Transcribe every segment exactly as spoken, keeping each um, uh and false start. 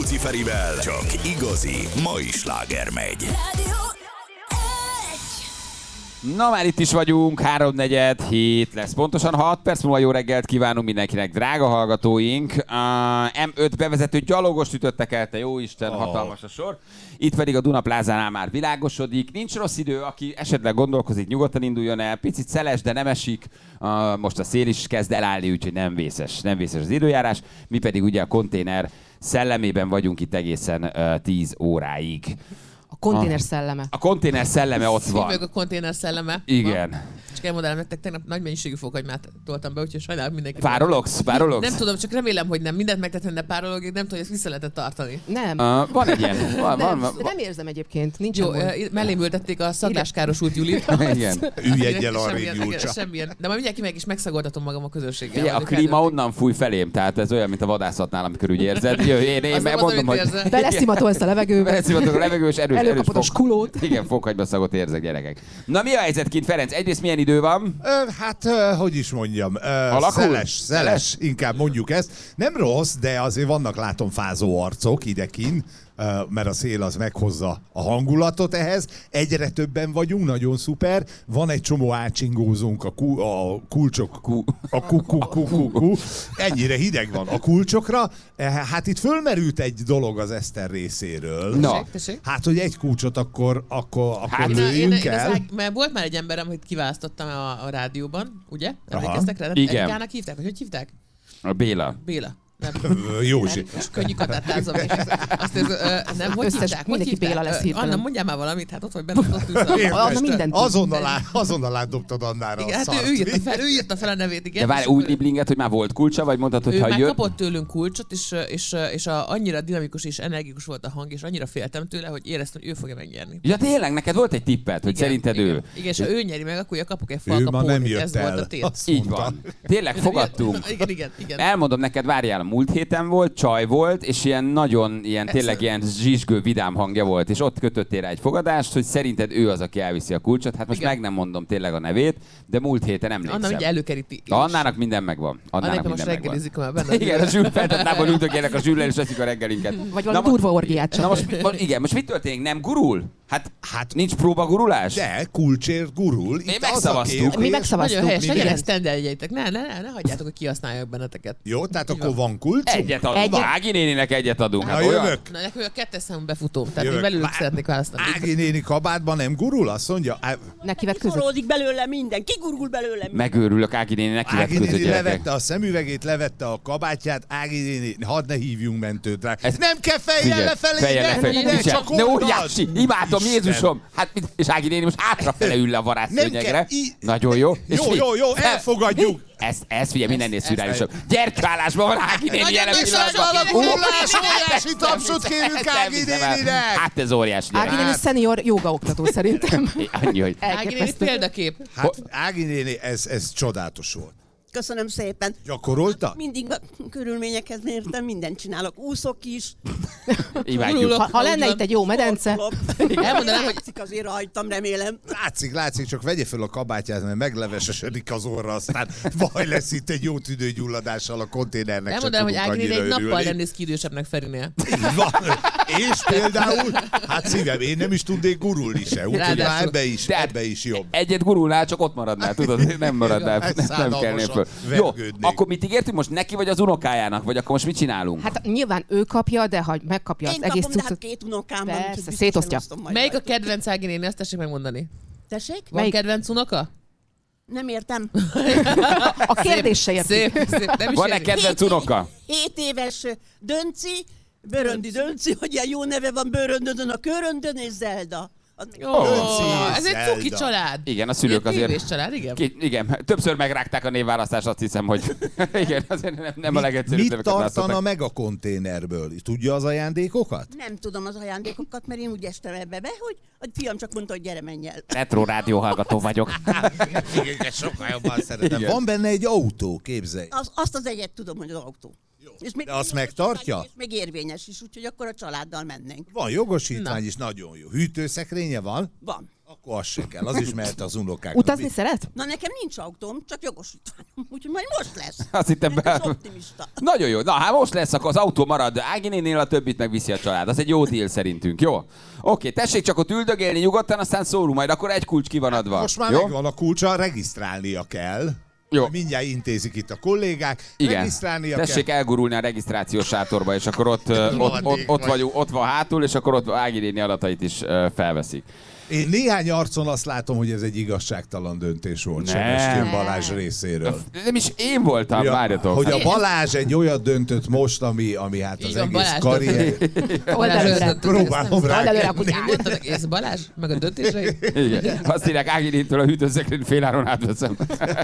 Luciferivel csak igazi mai sláger megy. Na már itt is vagyunk, háromnegyed hét lesz. Pontosan hat perc múlva jó reggelt kívánunk mindenkinek, drága hallgatóink. Uh, em öt bevezető gyalogost ütöttek el, te jó Isten, oh. hatalmas a sor. Itt pedig a Duna plázánál már világosodik. Nincs rossz idő, aki esetleg gondolkozik, nyugodtan induljon el. Picit szeles, de nem esik. Uh, most a szél is kezd elállni, úgyhogy nem vészes, nem vészes az időjárás. Mi pedig ugye a konténer szellemében vagyunk itt egészen uh, tíz óráig. A konténer szelleme. A konténer szelleme ott van. Hívjuk a konténer szelleme. Igen. Van. Csak elmondanám nektek, tegnap nagy mennyiségű fokhagymát toltam be, úgyhogy sajnálom mindenkit. Párologsz? Párologsz? Nem tudom, csak remélem, hogy nem. Mindent megtettem, de párologig, nem tudom, hogy ezt vissza lehetett tartani. Nem. Uh, van egy ilyen. Van, nem, van, nem érzem egyébként. Nincs jó, mellém ültették a szagláskáros Julit. Igen. Ülj egyel arrébb, Julcsa. Semmilyen. De majd mindjárt kimegyek és megszagoltatom magam a közösséggel. Ugye, a klíma onnan fúj felém, tehát ez olyan, mint a vadászatnál, amikor úgy érzed. Jö, én, én megmondom, hogy... Beleszimatolsz a levegőbe. Beleszimatolok a levegő, és erős, előkapod a erős skulót. Igen, fokhagyma szagot érzek, gyerekek. Na mi a helyzet kint, Ferenc? Egyrészt milyen idő van? Ö, hát, ö, hogy is mondjam, ö, szeles, szeles, inkább mondjuk ezt. Nem rossz, de azért vannak, látom, fázó arcok idekin, ö, mert a szél az meghozza a hangulatot ehhez. Egyre többen vagyunk, nagyon szuper. Van egy csomó átsingózónk a, ku, a kulcsok, Ku. a ku, ku, ku, ku, ku. Ennyire hideg van a kulcsokra. Hát itt fölmerült egy dolog az Eszter részéről. Na. Hát, hogy egy kulcsot akkor, akkor, akkor Hát, lőjünk én, én, el. én az, mert volt már egy emberem, hogy kiválasztottam a, a rádióban, ugye? Emlékeztek rá? Igen. Erikának hívták? Hogy hogy hívták? A Béla. Béla. Nem. Józsi. Könnyű katártázom. Azt ez, ö, nem, hogy Összes, hívták? Hogy mindenki hívták? Béla lesz hirtelen. Anna, mondjál már valamit, hát ott vagy benne, ott ülsz. Anna mindent tud. Azonnal, á, azonnal átdobtad Annára Igen, a hát szart. ő, ő, írta fel, ő írta fel a nevét, igen. De várj, úgy liblinget, hogy már volt kulcsa, vagy mondtad, hogy ő ha már jött... kapott tőlünk kulcsot, és, és, és a, annyira dinamikus és energikus volt a hang, és annyira féltem tőle, hogy éreztem, hogy ő fogja megnyerni. Ja tényleg, neked volt egy tippet, hogy Igen, szerinted igen. ő. Igen, és ha ő nyeri meg, akkor kapok egy Ő falka ma nem pónit. jött Ez el. volt a tét. Azt Így mondta. van. Tényleg fogadtunk. Igen, igen, igen. Elmondom neked, várjál, a múlt héten volt, csaj volt, és ilyen nagyon, ilyen tényleg ilyen zsizsgő, vidám hangja volt, és ott kötöttél rá egy fogadást, hogy szerinted ő az, aki elviszi a kulcsot. Hát most Igen. meg nem mondom tényleg a nevét, de múlt héten emlékszem. Anna ugye előkeríti. Annának minden megvan. Annának Anna most minden megvan. reggelizik már benne. Igen, a zsűl feltetnában ültökélnek a zsűllel, és eszik a reggelinket. Vagy valami durva orgiát csak. Na most, most, igen, most mit történik? Nem gurul? Hát, Hát- nincs próbagurulás? De kulcsért gurul. Itt az a megszavaztuk. kérdés- Mi megszavaztuk. Nagyon helyes, Mi legyen minden? ezt tendeljétek. Ne, ne, ne, ne hagyjátok, hogy kihasználják benneteket. Jó, tehát Így akkor van. van kulcsunk? Egyet adunk. Egyet. Ági néninek egyet adunk. Na, Hát olyan? jövök. Na, nekem a kettes számú befutóm, tehát Jövök. én belőlük Vá- szeretnék választani. Ági néni kabátban nem gurul? Azt mondja, á, Neki vett között. Kiforródik belőle minden, kigurul belőle minden. Megőrülök, Ági néninek Ági kivetköző néni gyerekek. levette a szemüvegét, levette a kabátját, Ági néni, hadd ne hívjunk mentőt rá. Ez- Nem kell fejjel Figyelj, lefelé, fejjel ne, lefelé. ne, Figyelj, csak ne oldalt. óriási, imádom, Isten. Jézusom. Hát, mit- és Ági néni most hátrafele ül le a Nem varázsszőnyegre. kell, í- Nagyon jó. És Jó, mi? jó, jó, Fel- elfogadjuk. Ez, ez figyelj, mindennél Ez- szürreálisabb. Gyertyállásban van Ági néni Nagyon jelen nagy pillanatban. alakulás, Ó, óriási nem tapsot hiszem, kérünk nem Ági hiszem el. néninek. Hát ez óriási. Ági gyerek. néni szenior jóga oktató szerintem. Annyi, hogy... Ági néni Elképesztő. példakép. Hát Ági néni, ez, ez csodálatos volt. Köszönöm szépen. Gyakorolta? Mindig a körülményekhez mértem, mindent csinálok. Úszok is. Imádjuk. Gurulok. Ha, ha lenne itt egy jó medence. Sportolok. Elmondanám, hogy Látszik azért rajtam, remélem. Látszik, látszik, csak vegye fel a kabátját, mert meglevesesedik az orra, aztán baj lesz itt egy jó tüdőgyulladással a konténernek. csak elmondanám, hogy tudunk Ági néni annyira egy nappal örülni. nem néz ki idősebbnek Ferinél. Így van. És például, hát szívem, én nem is tudnék gurulni se, úgyhogy Ráadásul. ebbe is, Tehát ebbe is jobb. Egyet gurulnál, csak ott maradnál, tudod? Nem maradnál, Hát nem, nem kellnél föl. szánalmasan Jó, vergődnék. akkor mit ígértünk most neki vagy az unokájának? Vagy akkor most mit csinálunk? Hát nyilván ő kapja, de ha megkapja az Én egész kapom, de hát cuccot. két unokám van, Persze, úgyhogy biztos szétosztja. elosztom majd Melyik a rajta. kedvenc Ági néni? Azt tessék megmondani. Tessék? Van Melyik? kedvenc unoka? Nem értem. A kérdés se érti. Szép, szép. Nem is Van-e érti. kedvenc unoka? Hét éves Dönci, Bőröndi Dönci, hogy ilyen jó neve van Bőröndön, a Köröndön és Zelda. Az még- Ó, Dönci, ez egy Zelda. cuki család. Igen, a szülők Ilyen azért... tévés család, igen. Ki, igen, többször megrágták a névválasztást, azt hiszem, hogy igen, azért nem, nem a legegyszerűbb Mit neveket tartana választottak. meg a konténerből? Tudja az ajándékokat? Nem tudom az ajándékokat, mert én úgy estem ebbe be, hogy a fiam csak mondta, hogy gyere, menj el. Retro rádió hallgató vagyok. Igen, sokkal jobban szeretem. Igen. Van benne egy autó, képzelj. Az, azt az egyet tudom, hogy az autó. És még De azt megtartja? És még érvényes is, úgyhogy akkor a családdal mennénk. Van jogosítvány Na. is, nagyon jó. Hűtőszekrénye van? Van. Akkor az se kell, az is mehet az unokáknak. Utazni szeret? Na nekem nincs autóm, csak jogosítványom, úgyhogy majd most lesz. Azt hittem be. Optimista. Nagyon jó. Na, hát most lesz, akkor az autó marad Ági nénél, a többit megviszi a család. Az egy jó deal szerintünk, jó? Oké, tessék csak ott üldögélni nyugodtan, aztán szólunk majd, akkor egy kulcs ki van adva. Most már jó? megvan a kulcsa, regisztrálnia kell. Jó. Mindjárt intézik itt a kollégák. Igen. Regisztrálnia Tessék kell. elgurulni a regisztrációs sátorba, és akkor ott, ott, ott, ott, ott vagyunk, ott van hátul, és akkor ott Ági néni adatait is uh, felveszik. Én néhány arcon azt látom, hogy ez egy igazságtalan döntés volt Nem. Sebestyén Balázs részéről. Nem is én voltam, Ja, várjatok. hogy a Balázs egy olyat döntött most, ami, ami hát az Így van, egész Balázs karrier... Old előre. Próbálom rá. Old előre a kenni. kutyát. Mondtad, ez Balázs, meg a döntései. Igen. Azt írják Ági nénitől a hűtőszekrényt féláron átveszem.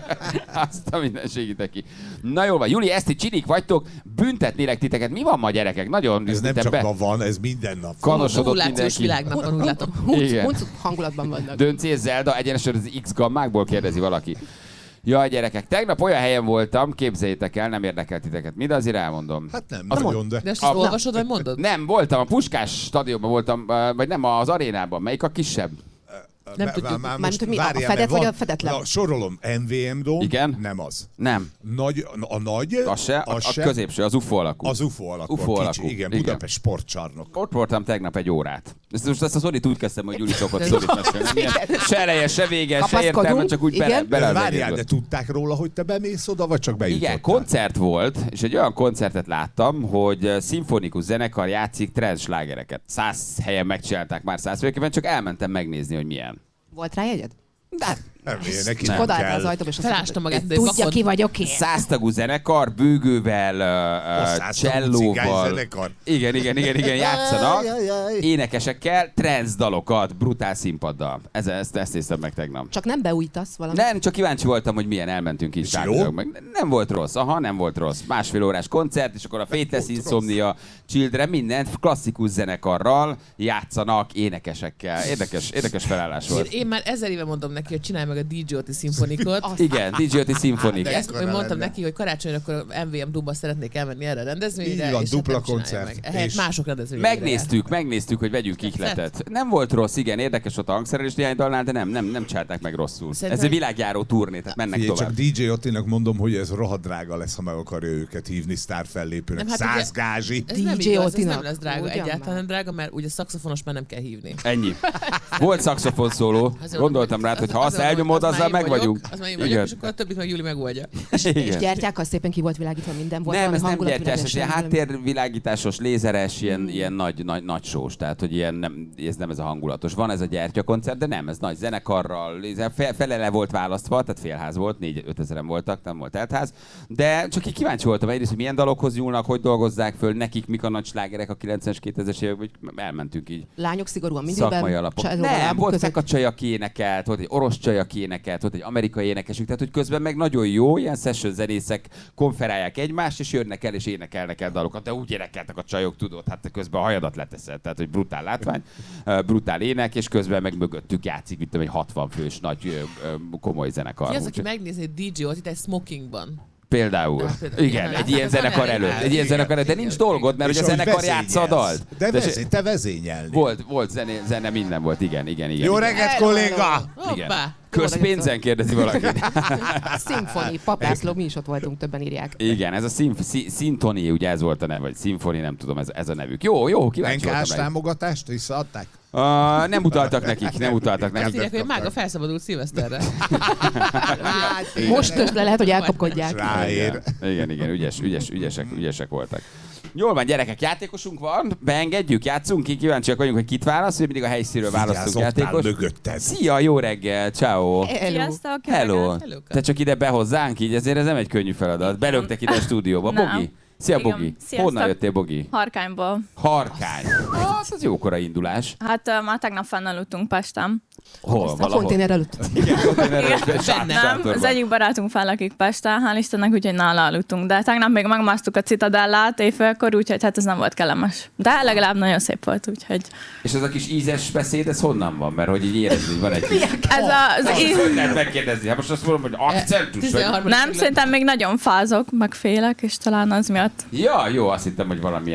Azt a minden segítek ki. Na jól van, Juli, Eszti, csinik vagytok, büntetnélek titeket. Mi van ma, gyerekek? Nagyon Ez nem te csak be- ma van, ez minden nap. Kanosodott Ovulációs mindenki. világnapon, úgy látom. Hunc, Igen. hunc hangulatban vannak. Dönci és Zelda egyenesen az X-gammákból kérdezi valaki. Jaj, gyerekek, tegnap olyan helyen voltam, képzeljétek el, nem érdekel titeket. Mind azért elmondom. Hát nem, Az nagyon, de... De ezt A- olvasod, vagy mondod? Nem, voltam, a Puskás stadionban voltam, vagy nem, az arénában. Melyik a kisebb? Nem Vá- tudjuk. vá- Mármint, most hogy mi, a várjál, fedett mert vagy van- a fedetlen? Na, sorolom, em vé em Dome, Igen? nem az. Nem, Nagy, a nagy, az se, a, az a se, középső, az u ef o alakú. az u ef o alakú, u ef o a alakú, kicsi, igen, igen. Budapest sportcsarnok. Ott voltam tegnap egy órát. Ezt most ezt a szorít úgy kezdtem, hogy Gyuri szokott szorít mesélni. Ilyen Se eleje, se vége, se Kapaszkodunk, értelme, csak úgy bele, igen. bele az Várjál, egészbe. de tudták róla, hogy te bemész oda, vagy csak bejutottál? Igen, koncert volt, és egy olyan koncertet láttam, hogy szimfonikus zenekar játszik trance slágereket. Száz helyen megcsinálták már százféleképpen, csak elmentem megnézni, hogy milyen. Volt rá jegyed? De Nem, neki Nem. nem Odaállt az kell. ajtóba, és azt Felástam mondta, magát, de tudja vakon. ki vagyok én. száztagú zenekar, bőgővel, uh, száztagú csellóval. cigányzenekar. Igen, igen, igen, igen, játszanak. Aj, aj, aj. Énekesekkel, trance dalokat, brutál színpaddal. Ez, ezt, ezt néztem meg tegnap. Csak nem beújtasz valamit. Nem, csak kíváncsi voltam, hogy milyen elmentünk így És sárgulók jó? meg. Nem volt rossz, aha, nem volt rossz. Másfél órás koncert, és akkor a Faithless volt Insomnia, Children, mindent klasszikus zenekarral játszanak, énekesekkel. Érdekes, érdekes felállás Én, volt. én már ezer éve mondom neki, hogy csinálj meg a dé jé Oti szimfonikot. Igen, dé jé Oti Symphonic. de- Ezt Ekkora én mondtam lenne. neki, hogy karácsonyra akkor a em vé em Dome-ba szeretnék elmenni erre a rendezvényre. Így van, és dupla hát nem csinálja koncert. Meg. Ehelyett És- mások rendezvényre. Megnéztük, megnéztük, hogy vegyünk ihletet. Nem volt rossz, igen, érdekes ott a hangszerelés néhány dalnál, de nem, nem, nem csinálták meg rosszul. Szerintem- Ez egy világjáró turné, tehát mennek Figyelj, csak tovább. dé jé Otinak mondom, hogy ez rohadt drága lesz, ha meg akarja őket hívni sztár fellépőnek. Nem, hát Száz ugye- gázsi. Ez nem dé jé igaz, ez Otinak. nem lesz drága, Ugyan egyáltalán már. nem drága, mert ugye szaxofonos már nem kell hívni. Ennyi. Volt szaxofon szóló, Azért gondoltam mondom, rád, hogy ha az- azt az- az elnyomod, már azzal én meg vagyok, vagyunk. Az már én vagyok, és akkor a többit meg Júli megoldja. És Igen. gyertyákkal szépen ki volt világítva minden. Volt Nem, valami ez nem gyertyás, ez hangulatvilágos, ilyen valami- háttérvilágításos, lézeres, ilyen, ilyen nagy, nagy, nagy sós, tehát hogy ilyen nem, ez nem ez a hangulatos. Van ez a gyertyakoncert, de nem, ez nagy zenekarral, lézer, fe- fele le volt választva, tehát félház volt, négy-öt ezeren voltak, nem volt teltház, de csak így kíváncsi voltam egyrészt, hogy milyen dalokhoz nyúlnak, hogy dolgozzák föl, nekik mik a nagy slágerek a kilencvenes, kétezres évek, vagy elmentünk így. Lányok szigorúan Szakmai mindig alapon. Nem, voltak a csajak énekelt, volt egy orosz csajak énekelt, volt egy amerikai énekesük, tehát hogy közben meg nagyon jó, ilyen session zenészek konferálják egymást, és jönnek el és énekelnek el dalokat, de úgy énekeltek a csajok, tudod, hát közben a hajadat leteszed, tehát hogy brutál látvány, ö, brutál ének, és közben meg mögöttük játszik, mint egy hatvan fős nagy ö, ö, komoly zenekar. Ki az, aki Úgyhogy- megnézi egy dé jé Otit egy smokingban? Például. De például Igen, igen, egy ilyen ez nem zenekar elég előtt. áll. Egy ilyen Igen, zenekar előtt, de igen, nincs igen. dolgod, mert És ugye a hogy zenekar játsza a vezényelsz. dalt. De, De- vezény, te vezényelni. Volt, volt zene, zene, minden volt, igen, igen, igen. Jó igen. reggelt, Hello, kolléga! Igen. Hoppá! Közpénzen kérdezi valaki. Szimfoni, papászló, mi is ott voltunk, többen írják. Igen, ez a szimf- szi- Szintoni, ugye ez volt a neve, vagy szimfoni, nem tudom, ez, ez a nevük. Jó, jó, kíváncsi en ká-s voltam meg. támogatást visszaadták? Uh, nem utaltak nekik, nem utaltak Azt nekik. írják, hogy mága felszabadult szilveszterre. Most ösd le, lehet, hogy elkapkodják. Ráér. Igen, igen, ügyes, ügyes, ügyesek, ügyesek voltak. Jól van, gyerekek, játékosunk van, beengedjük, játszunk ki, kíváncsiak vagyunk, hogy kit választ, hogy mindig a helyszínről választunk Vigyázz, ott áll játékos. mögötted. Szia, jó reggel, ciao. Hello. Sziasztok! jó Hello. reggelt. Hello. Te csak ide behozzánk így, ezért ez nem egy könnyű feladat. Belöktek ide a stúdióba. Nem. Bogi? Szia, Igen. Bogi. Sziasztok. Honnan jöttél, Bogi? Harkányból. Harkány. Hát, az jókora indulás. Hát uh, már tegnap fennaludtunk Pesten. Hol? A Valahol? konténer előtt. Igen, konténerben, sát- Nem, sátorban. az egyik barátunk fellakik Pesten, hál' Istennek, úgyhogy nála aludtunk. De tegnap még megmásztuk a Citadellát éjfélkor, úgyhogy hát ez nem volt kellemes. De legalább nagyon szép volt, úgyhogy... És ez a kis ízes beszéd, ez honnan van? Mert hogy így érezni, hogy van egy kis... Ez a, az Azt íz... hogy lehet megkérdezni? Hát most azt mondom, hogy akcentus. vagy- tizenharmadik Nem, kerület. szerintem még nagyon fázok, meg félek, és talán az miatt. Ja, jó, azt hittem, hogy valamilyen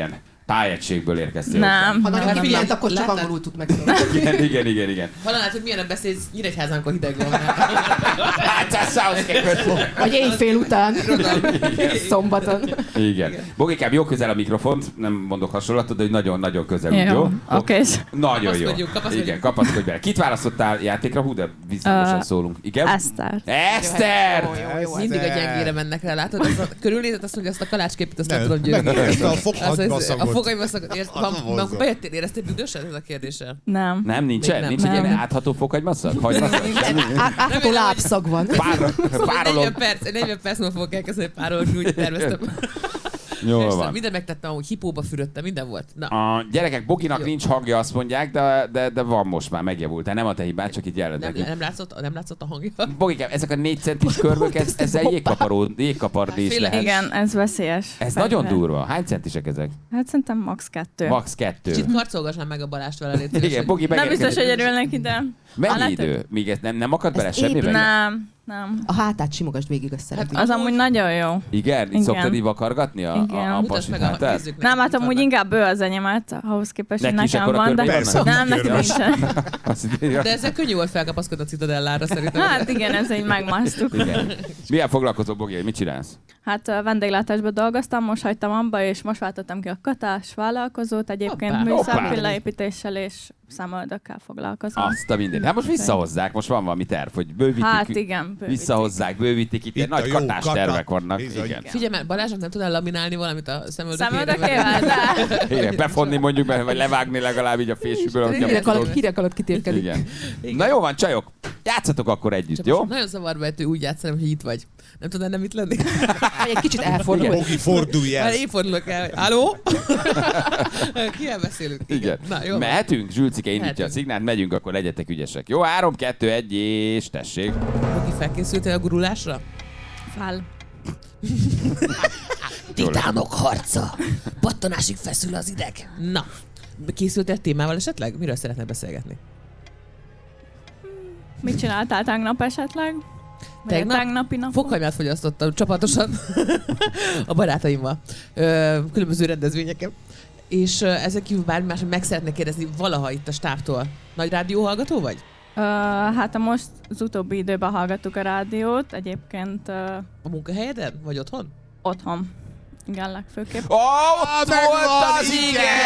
Tájegységből érkeztél. Nem. Ha nagyon nem, figyelt, nem. akkor csak Látod? angolul tud megszólalni. Igen, igen, igen, igen. Halálát, hogy milyen beszélsz, Nyíregyházán, amikor hideg van. Hát, ez szához Vagy éjfél után. Szombaton. Igen. Bogikám, jó közel a mikrofont, nem mondok hasonlatot, de hogy nagyon-nagyon közel, úgy, jó? Oké. Nagyon jó. Kapaszkodjunk, kapaszkodjunk. Igen, kapaszkodj bele. Kit választottál játékra? Hú, de viszonyosan Ö, szólunk. Igen? Eszter. Eszter! Jó, jó, jó. Mindig a gyengére mennek rá, látod? Az a, körülnézett azt mondja, azt a kalácsképet, azt nem, Nem, tudom győzni. megérezte a Az- fokhagymaszakot. A fokhagymaszakot. Érsz- Az van- vonzó. van- Bejöttél, éreztél büdöset ez a kérdéssel? Nem. Nem, nincsen? Még nem. Nincs egy Nem. ilyen átható fokhagymaszak? Hagymaszak? Semmi? Át- Átható lábszag van. Pár, Szóval párolom. negyven perc, negyven perc múlva fogok elkezdeni párolni, úgy terveztem. Jól És van. minden megtettem, hogy hipóba fürödtem, minden volt. Na, A gyerekek, Boginak Jó. nincs hangja, azt mondják, de, de, de van most már, megjavult. Tehát nem a te hibád, csak itt jelent nem, nekünk. nem, látszott, nem látszott a hangja. Bogikám, ezek a négy centis körbök, ez, ezzel jégkaparó, jégkapardés Féle- lehet. Igen, ez veszélyes. Ez nagyon durva. Hány centisek ezek? Hát szerintem max. kettő. Max kettő. Kicsit karcolgassam meg a Balást vele, légy szíves, Igen, hogy- Bogi Nem megérkezik. biztos, hogy örülnek ide. Mennyi Lehet, idő? Míg ez nem, nem akad bele Ez semmiben? Nem, nem. A hátát simogasd végig a szerepét. Az amúgy nagyon jó. Igen? Így Igen. szoktad így vakargatni a, Igen. a, a Mutasd pasit meg a hátát? nézőknek. Nem, hát mit amúgy vannak. inkább ő az enyémet, ahhoz képest, hogy Neki is nekem akkora van, de... körbei Persze, Nem, neki körbe. nincsen. Azt írja. De ezzel könnyű volt felkapaszkodni a Citadellára szerintem. Hát igen, ez így megmásztuk. Igen. Milyen foglalkozó, Bogi? Mit csinálsz? Hát ö, vendéglátásban dolgoztam, most hagytam abba, és most váltottam ki a katás vállalkozót, egyébként Hoppá. Hoppá. műszervillaépítéssel és számoldakkel foglalkozom. Azt a mindent. Hát most visszahozzák, most van valami terv, hogy bővítik. Hát igen, bővítik. Visszahozzák, bővítik, itt, Itt itt a nagy jó katás kata. tervek vannak. Bizony. Igen. Figyelj már, Balázsnak nem tudnál laminálni valamit a szemöldökére? Számoldakkével, de... Igen, befonni mondjuk, be, vagy levágni legalább így a fésűből. ahogy nem Hideg alatt, tudod. hideg alatt kitérkedik. Igen. Na jó van, csajok, játszatok akkor együtt, Csak jó? most nagyon zavarba ejtő úgy játszani, hogy itt vagy. Nem tudnál nem itt lenni? Vagy egy kicsit elfordul. Bogi, fordulj el. Már én fordulok el. Halló? Kivel beszélünk? Igen. Na, jó. Mehetünk? Zsülcike indítja a Mehetünk. szignált, megyünk, akkor legyetek ügyesek. Jó, három, kettő, egy, és tessék. Aki felkészültél a gurulásra? Fel. Titánok harca! Pattanásig feszül az ideg. Na, készültél témával esetleg? Miről szeretnél beszélgetni? Mit csináltál tegnap esetleg? Vagy Tegnap? a tegnapi napon? Fokhagymát fogyasztottam csapatosan a barátaimmal, ö, különböző rendezvényeken. És ö, ezek kívül bármi más, hogy meg szeretnék kérdezni valaha itt a stábtól. Nagy rádióhallgató vagy? Ö, hát most az utóbbi időben hallgattuk a rádiót, egyébként ö, A munkahelyeden? Vagy otthon? otthon. Igen, legfőképp. Ó, ott volt az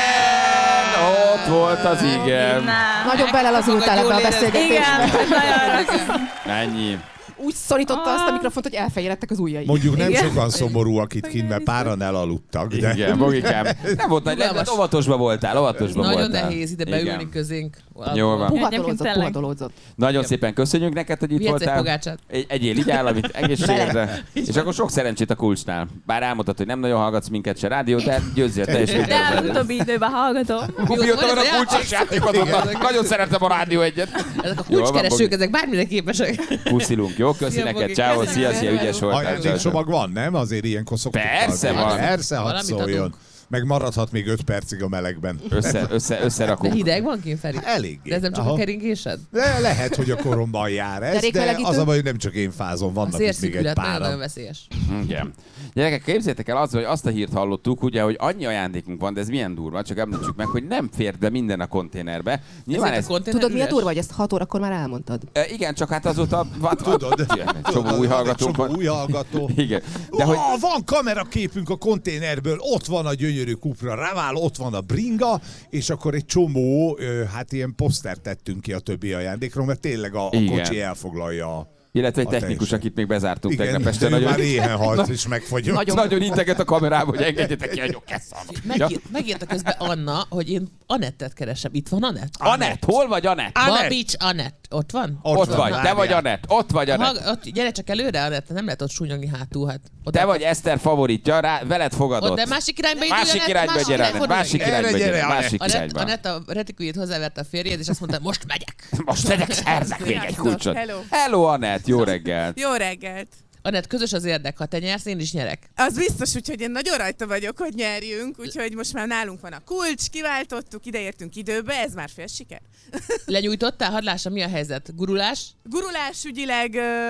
igen! Ott volt az igen. Nem. Nagyon belelazultál ebbe a beszélgetésbe. Igen, nagyon rossz. Ennyi. Úgy szorította azt a mikrofont, hogy elfehérettek az ujjai. Mondjuk nem Igen. sokan szomorúak itt kint, mert páran elaludtak. De... Igen, Bogikám. Nem volt nagy, Rugalmas. le- óvatosba voltál, óvatosba Nagyon voltál. nehéz ide Igen. beülni közénk. Jól van. Puhatolódzott, Egyébként tényleg. puhatolódzott. Nagyon szépen köszönjük neked, hogy itt Vihetsz egy voltál. pogácsát. Egy, egyél így államit, egészségedre. És akkor sok szerencsét a kulcsnál. Bár elmondtad, hogy nem nagyon hallgatsz minket se rádió, de győzzél te is. De az utóbbi időben hallgatom. Mióta van a Jó, kulcsos játékot, nagyon szeretem a rádió egyet. Ezek a Jól van, kulcskeresők, Bogi. ezek bármire képesek. Puszilunk, jó? Köszi Szia, neked, Bogi. ciao, Köszönöm. szia, szia, ügyes voltál. Ajándékcsomag van, nem? Azért ilyenkor szoktuk. Persze adni. van. Persze, hadd Valamit szóljon. adunk. Meg maradhat még öt percig a melegben. Össze, össze, De összerakunk. hideg van kint, Feri? Eléggé. De ez nem csak Aha. a keringésed? De lehet, hogy a koromban jár ez, de Derékmelegítő? az a baj, hogy nem csak én fázom, vannak Az itt még egy érszikület nagyon-nagyon páran. veszélyes. Igen. Gyerekek, képzeljétek el az, hogy azt a hírt hallottuk, ugye, hogy annyi ajándékunk van, de ez milyen durva, csak említsük meg, hogy nem fér be minden a konténerbe. Nyilván Ezért ez... a konténer Tudod, mi a üres? durva, hogy ezt hat órakor már elmondtad? E, igen, csak hát azóta... Van, Tudod? Csomó új hallgatónk Csomó van. új hallgató. Igen. De De hogy... van kameraképünk a konténerből, ott van a gyönyörű Cupra Raval, ott van a bringa, és akkor egy csomó, ö, hát ilyen posztert tettünk ki a többi ajándékról, mert tényleg a, a Igen. kocsi elfoglalja a... Illetve egy a technikus, teljesen. akit még bezártunk Igen, tegnap este. de ő Nagyon, már éhen halt, és megfagyott. nagyon, nagyon integet a kamerába, hogy engedjetek ki, hogy kesszal. Ja. Megírt, megírta közben Anna, hogy én Anettet keresem. Itt van Anett? Anett, hol vagy Anett? Babics Anett. Ott van? Ott Ott van, vagy, te várjál. vagy Anett, ott vagy Anett. Ha, ott, gyere csak előre, Anett, nem lehet ott súnyogni hátul. Hát. Ott Te vagy Eszter favoritja, rá, veled fogadott. Ott, de másik irányba indulj, Másik Anett, irányba másik gyere, irányba Anett, fordulj. másik Erre irányba gyere, gyere, Anett. másik Anett, irányba. Anett a retiküljét hozzáverte a férjed, és azt mondta, most megyek. Most megyek, szerzek még egy kulcsot. Hello. Hello, Anett, jó reggelt. Jó reggelt! Anett, közös az érdek, ha te nyersz, én is nyerek. Az biztos, úgyhogy én nagyon rajta vagyok, hogy nyerjünk, úgyhogy most már nálunk van a kulcs, kiváltottuk, ideértünk időbe, ez már fél siker. Lenyújtottál? Hadd lássam, mi a helyzet? Gurulás? Gurulás ügyileg ö,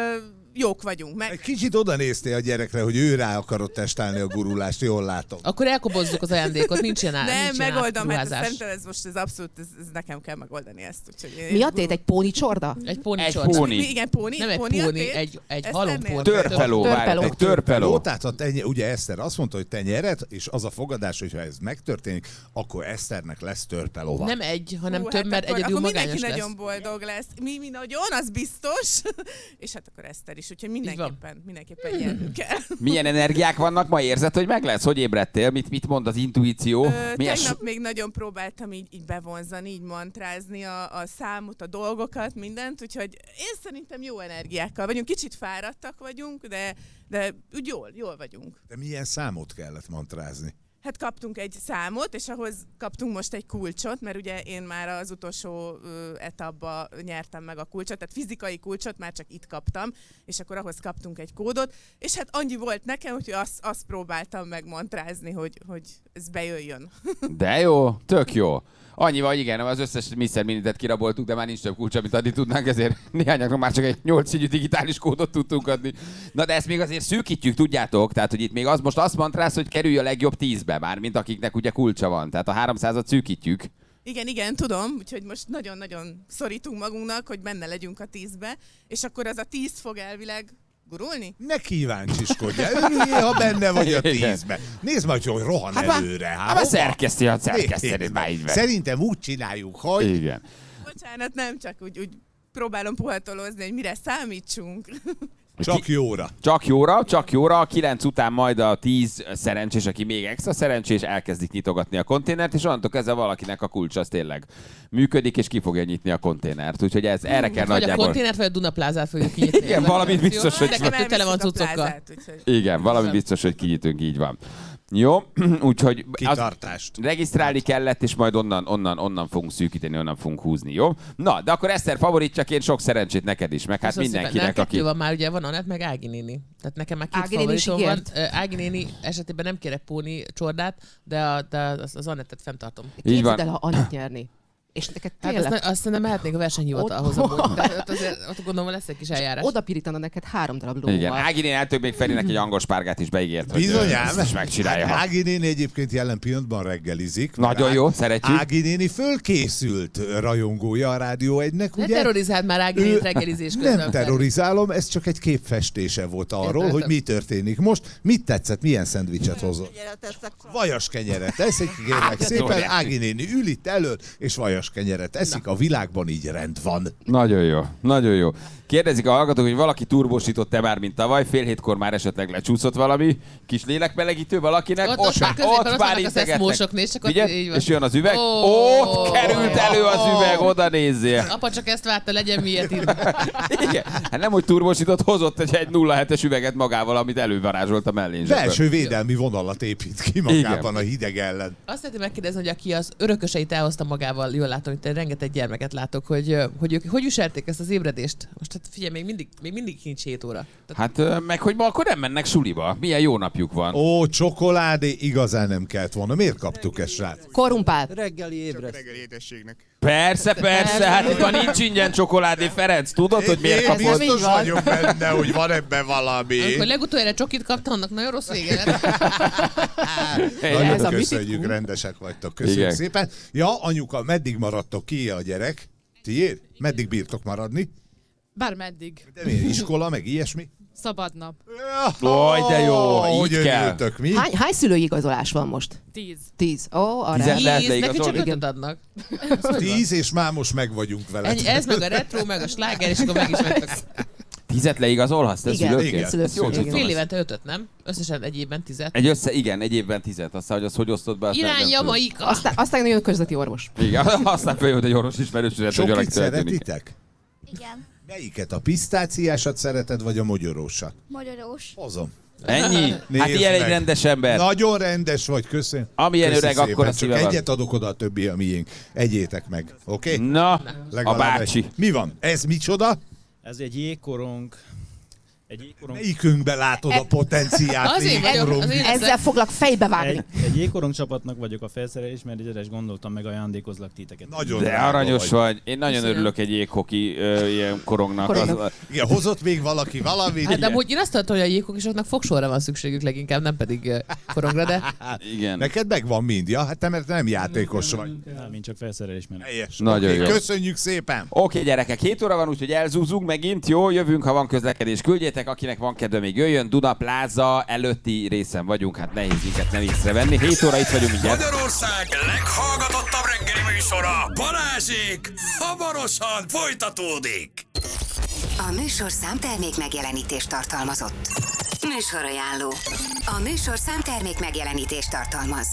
jók vagyunk. Meg... Egy kicsit oda néztél a gyerekre, hogy ő rá akarod testálni a gurulást, jól látom. Akkor elkobozzuk az ajándékot, nincs ilyen Nem, nincs ilyen megoldom, hát átruházás. szerintem ez most ez abszolút, ez, ez nekem kell megoldani ezt. Úgyhogy Mi a tét? Egy póni csorda? Egy póni Egy csorda. póni. Mi, igen, póni. Nem egy póni, a póni, tét? egy, egy Ezt halompóni. ennél? Törpeló, Törpeló. várj, egy törpeló. Tehát a tenye, ugye Eszter azt mondta, hogy te nyered, és az a fogadás, hogyha ez megtörténik, akkor Eszternek lesz törpelóva. Nem egy, hanem Hú, több, hát mert akkor, egyedül akkor magányos mindenki lesz. nagyon boldog lesz. Mi, mi nagyon, az biztos. És hát akkor Eszter is, úgyhogy mindenképpen, mindenképpen nyernünk kell. Milyen energiák vannak ma? Érzed, hogy meg lesz? Hogy ébredtél? Mit, mit mond az intuíció? Ö, Milyen tegnap so- még nagyon próbáltam így, így bevonzani, így mantrázni a, a számot, a dolgokat, mindent, úgyhogy én szerintem jó energiákkal vagyunk. Kicsit fáradtak vagyunk, de, de úgy jól, jól vagyunk. De milyen számot kellett mantrázni? Hát kaptunk egy számot, és ahhoz kaptunk most egy kulcsot, mert ugye én már az utolsó ö, etapba nyertem meg a kulcsot, tehát fizikai kulcsot már csak itt kaptam, és akkor ahhoz kaptunk egy kódot, és hát annyi volt nekem, hogy azt, azt próbáltam megmantrázni, hogy, hogy ez bejöjjön. De jó, tök jó. Annyi vagy, igen, az összes mister Minitet kiraboltuk, de már nincs több kulcs, amit adni tudnánk, ezért néhányaknak már csak egy nyolc jegyű digitális kódot tudtunk adni. Na de ezt még azért szűkítjük, tudjátok, tehát hogy itt még az most azt mantrász, hogy kerülj a legjobb tízbe, már mint akiknek ugye kulcsa van, tehát a háromszázat szűkítjük. Igen, igen, tudom, úgyhogy most nagyon-nagyon szorítunk magunknak, hogy benne legyünk a tízbe, és akkor az a tíz fog elvileg gurulni? Ne kíváncsiskodj, örüljél, ha benne vagy a Igen. tízbe. Nézd majd, hogy rohan Hát előre. már, Hát, hát már hova? szerkeszti, a szerkeszteni, már így van. Szerintem úgy csináljuk, hogy... Igen. Bocsánat, nem, csak úgy, úgy próbálom puhatolózni, hogy mire számítsunk. Csak jóra. Csak jóra, csak jóra, a kilenc után majd a tíz szerencsés, aki még extra szerencsés, elkezdik nyitogatni a konténert, és onnantól kezdve valakinek a kulcs az tényleg működik, és ki fogja nyitni a konténert. Úgyhogy ez, erre kell Vagy a nagyjából... konténert, vagy a Dunaplázát fogjuk kinyitni. Igen, valamit biztos, hogy... Nekem kettő tele van cuccokkal. Igen, valami biztos, hogy kinyitunk, így van. Jó, úgyhogy Kitartást. regisztrálni kellett, és majd onnan, onnan, onnan fogunk szűkíteni, onnan fogunk húzni, jó? Na, de akkor Eszter favoritjaként sok szerencsét neked is, meg hát Köszönöm mindenkinek, szépen. aki... Kettő van már, ugye van Anett, meg Ági néni. Tehát nekem már két Ági néni is favoritom van. ígért? Ö, Ági néni esetében nem kérek póni csordát, de, a, de az, az Anettet fenntartom. Így van. Képzeld el, ha Anett nyerni. És neked Hát tényleg azt, ne, azt nem mehetnék a versenyhivatalhoz Ott- amúgy. De ott azért ott gondolom lesz egy kis eljárás. oda pirítana neked három darab lóval. Igen, Ági néni eltök még Ferinek egy angol spárgát is beígért, hogy Bizonyám. ezt is megcsinálja. Hát ha- Ági néni egyébként jelen pillanatban reggelizik. Nagyon Ág- jó, szeretjük. Ági néni fölkészült rajongója a Rádió egynek, Ne ugye? terrorizáld már Ági nénit reggelizés közben. Nem terrorizálom, ez csak egy képfestése volt arról, Értem. hogy mi történik most. Mit tetszett, milyen szendvicset hozott? Vajas kenyeret eszik, kérlek szépen, Ági néni ül itt elől, és vajas kenyeret eszik. A világban így rend van. Nagyon jó, nagyon jó. Kérdezik a hallgatók, hogy valaki turbósított-e már, mint tavaly, fél hétkor már esetleg lecsúszott valami kis lélekmelegítő valakinek, Ott- ott, ott már középen, ott vannak a integetnek. szeszmósoknél, és csak ott Figyelj, így van. és jön az üveg, Ó, ott került elő az üveg, oda nézzél. Apa csak ezt várta, legyen miért itt. Igen. Hát nem, hogy turbósított, hozott egy, egy nulla hetes üveget magával, amit elővarázsolt a mellényzseből. Belső védelmi vonalat épít ki magában a hideg ellen. Azt szeretném megkérdezni, hogy aki az örököseit elhozta magával, jól látom, hogy te rengeteg gyermeket látok, hogy hogy ők hogy viselték ezt az ébredést? Most hát figyelj, még mindig, még mindig nincs hét óra. Tehát Hát ö, meg, hogy ma akkor nem mennek suliba. Milyen jó napjuk van. Ó, csokoládé igazán nem kellett volna. Miért kaptuk ezt, srác? Korrumpált. Reggeli ébreszt. Persze, persze, hát itt van nincs ingyen csokoládé, Ferenc. Tudod, hogy miért Én kapod? nem így biztos van. vagyok benne, hogy van ebben valami. amikor legutoljára csokit kapta, annak nagyon rossz vége lett. Nagyon Ez a köszönjük, mitikum. rendesek vagytok. Köszönjük Igen. szépen. Ja, anyuka, meddig maradtok ki a gyerek? Tiéd? Meddig bírtok maradni? Bármeddig. De miért? Iskola, meg ilyesmi? Szabad nap. Oj, de jó, Hogy így kell. örültök, mi? Hány, hány szülői igazolás van most? Tíz. Tíz. Ó, arra. Tizen- lehet Tíz, neki leigazolni? csak ötöt adnak. Tíz, és már most meg vagyunk vele. Ennyi, ez meg a retro, meg a sláger, és akkor meg is vettek. Tízet leigazolhatsz, te Igen. szülőként? Igen. Szülők- Ezt jól igen. tudom. Fél évente ötöt, nem? Összesen egy évben tizet. Egy össze, igen, egy évben tizet. Aztán, hogy az hogy osztod be, azt nem- nem Irány tudom. Jamaika! Aztán, aztán nagyon közleti orvos. Igen, aztán följött egy orvos ismerősödet, hogy valaki Sokit történik. szeretitek? Igen, Melyiket? A pisztáciásat szereted, vagy a mogyorósat? magyarós. Hozom. Ennyi? Hát Nézd ilyen egy meg. rendes ember. Nagyon rendes vagy, köszönöm. Amilyen Köszi öreg, szépen. akkor a Csak szíve van. egyet adok oda, a többi a miénk. Egyétek meg, oké? Na, a Legalább bácsi. egy. Mi van? Ez micsoda? Ez egy jégkorong, Egy jégkorong... Melyikünkben látod a potenciált? Az én vagyok, az én Ezzel foglak fejbe vágni. Egy, egy jégkorong csapatnak vagyok a felszerelés, mert egyenes gondoltam, meg ajándékozlak titeket. Nagyon De aranyos vagy. vagy. Én nagyon Köszönöm. örülök egy jéghoki ö, ilyen korongnak. Korongnak. Az, Igen, hozott még valaki valamit. Hát, de amúgy én azt tartom, hogy a jéghokisoknak fogsorra van szükségük leginkább, nem pedig uh, korongra, de... igen. Neked megvan mind, ja? Hát te mert nem játékos vagy. Nem, én csak felszerelés menet. Helyes. Nagyon Okay, jó. köszönjük szépen. Oké, okay, gyerekek, hét óra van, úgyhogy elzúzunk megint. Jó, jövünk, ha van közlekedés, küldjétek. Akinek van kedve, még jöjjön. Duna Plaza előtti részen vagyunk, hát nehéz minket nem észrevenni. hét óra itt vagyunk mindjárt. Magyarország leghallgatottabb reggeli műsora, Balázsék, hamarosan folytatódik. A műsor számtermék megjelenítést tartalmazott. Műsorajánló. A műsor számtermék megjelenítést tartalmaz.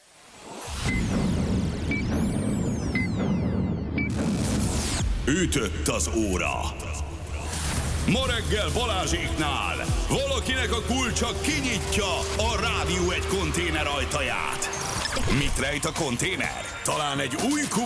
Ütött az óra. Ma reggel Balázséknál valakinek a kulcsa kinyitja a Rádió egy konténer ajtaját. Mit rejt a konténer? Talán egy új kupa